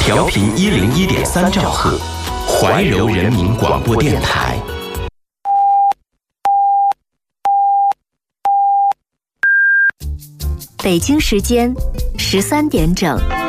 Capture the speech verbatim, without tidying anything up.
调频一零一点三兆赫，怀柔人民广播电台。 北京时间十三点整。